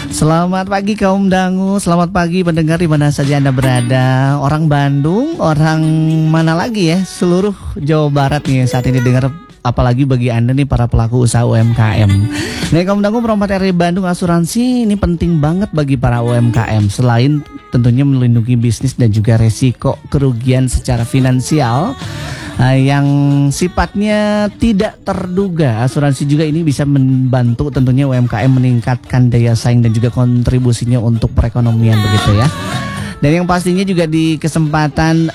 Selamat pagi kaum dangu, selamat pagi pendengar di mana saja Anda berada. Orang Bandung, orang mana lagi ya, seluruh Jawa Barat nih saat ini dengar, apalagi bagi Anda nih para pelaku usaha UMKM. Nah kaum dangu, Promat RI Bandung Asuransi ini penting banget bagi para UMKM. Selain tentunya melindungi bisnis dan juga resiko kerugian secara finansial yang sifatnya tidak terduga, asuransi juga ini bisa membantu tentunya UMKM meningkatkan daya saing dan juga kontribusinya untuk perekonomian begitu ya. Dan yang pastinya juga di kesempatan